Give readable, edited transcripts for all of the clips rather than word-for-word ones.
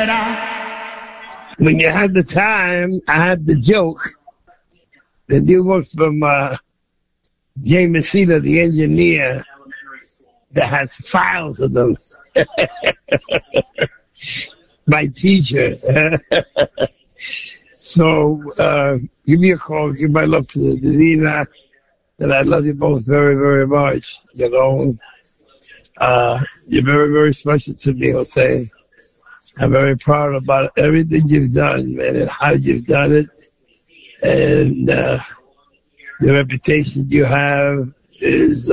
When you have the time, I have the joke. The new one from Jay Messina, the engineer, that has files of them. My teacher. So give me a call. Give my love to Divina. And I love you both very, very much. You know, you're very, very special to me, Jose. I'm very proud about everything you've done, man, and how you've done it. And the reputation you have is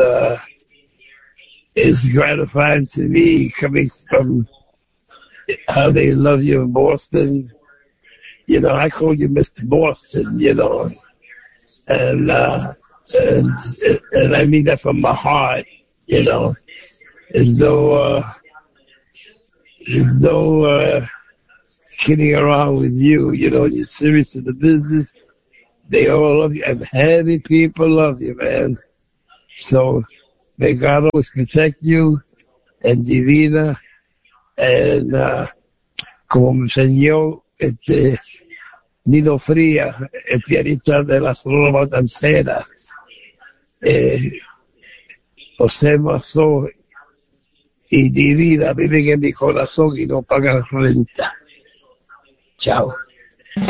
gratifying to me, coming from how they love you in Boston. You know, I call you Mr. Boston, you know, and I mean that from my heart, you know. There's no kidding around with you, you know. You're serious in the business. They all love you, and heavy people love you, man. So may God always protect you and Divina, and como me enseñó Nino Fría, el pianista de la Sonora Matancera, José Mazó y Divina viven en mi corazón y no pagan renta. Chao.